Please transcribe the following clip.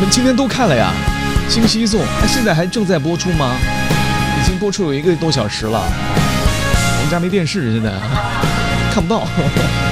们今天都看了呀，《新西颂》现在还正在播出吗？已经播出有1个多小时了。我们家没电视，现在看不到。